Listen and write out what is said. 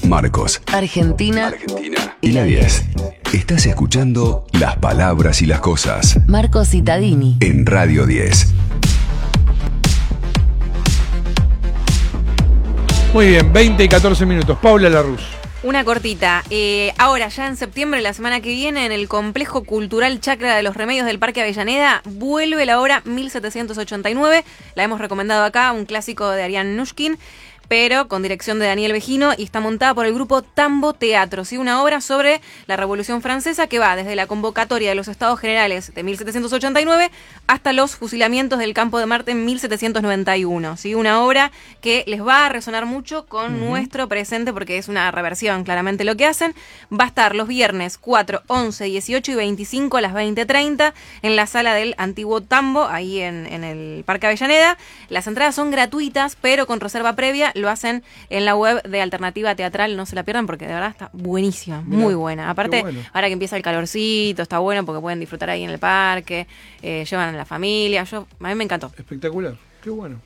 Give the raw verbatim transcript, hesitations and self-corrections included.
Marcos, Argentina, Argentina y la diez. Estás escuchando Las Palabras y las Cosas Marcos Cittadini en Radio diez. Muy bien, veinte y catorce minutos. Paula Larruz. Una cortita. Eh, ahora, ya en septiembre, la semana que viene, en el Complejo Cultural Chacra de los Remedios del Parque Avellaneda, vuelve la obra mil setecientos ochenta y nueve. La hemos recomendado acá, un clásico de Ariane Nushkin, pero con dirección de Daniel Vejino, y está montada por el grupo Tambo Teatro, ¿sí? Una obra sobre la Revolución Francesa que va desde la convocatoria de los Estados Generales de mil setecientos ochenta y nueve hasta los fusilamientos del Campo de Marte en mil setecientos noventa y uno, ¿sí? Una obra que les va a resonar mucho con uh-huh. nuestro presente, porque es una reversión, claramente, lo que hacen. Va a estar los viernes cuatro, once, dieciocho y veinticinco a las veinte treinta en la sala del antiguo Tambo, ahí en, en el Parque Avellaneda. Las entradas son gratuitas, pero con reserva previa. Lo hacen en la web de Alternativa Teatral, no se la pierdan porque de verdad está buenísima, Mirá, muy buena. Aparte, bueno. Ahora que empieza el calorcito, está bueno porque pueden disfrutar ahí en el parque, eh, llevan a la familia. Yo, a mí me encantó. Espectacular, qué bueno.